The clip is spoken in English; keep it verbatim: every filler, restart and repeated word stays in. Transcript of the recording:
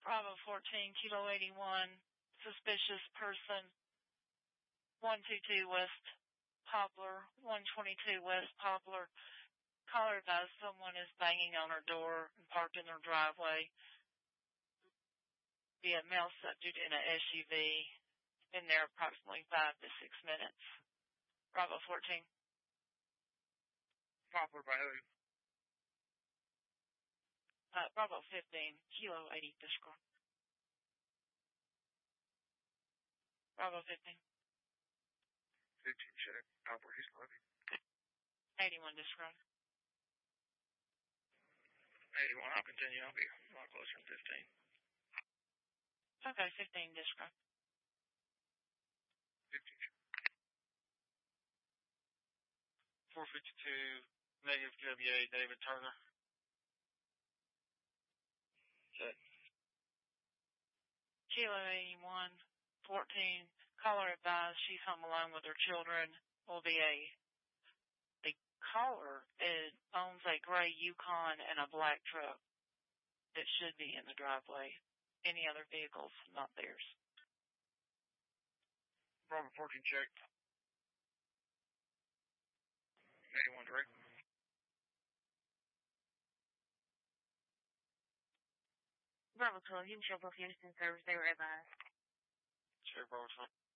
Bravo fourteen, Kilo eighty-one, suspicious person, one two two West Poplar, one twenty-two West Poplar. Caller advised someone is banging on her door and parked in her driveway. Be a male subject in an S U V. Been there approximately five to six minutes. Bravo fourteen. Poplar by who? Uh, Bravo fifteen, Kilo eighty, describe. Bravo fifteen. fifteen, check. Poplar, he's looking. eighty-one, describe. eighty-one, I'll continue. I'll be a lot closer than fifteen. Okay, fifteen, describe. fifteen, check. four fifty-two, negative K W A, David Turner. Check. Kilo eighty-one, fourteen, caller advised she's home alone with her children. Will be a, the caller is, owns a gray Yukon and a black truck that should be in the driveway. Any other vehicles, not theirs. Bravo fourteen, check. eighty-one, direct. Bravo twelve, you can show both units in service. They were advised. Check, Bravo twelve.